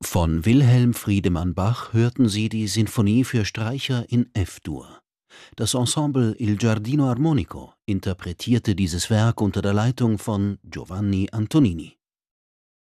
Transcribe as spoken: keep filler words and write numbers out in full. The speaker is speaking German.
Von Wilhelm Friedemann Bach hörten Sie die Sinfonie für Streicher in F-Dur. Das Ensemble Il Giardino Armonico interpretierte dieses Werk unter der Leitung von Giovanni Antonini.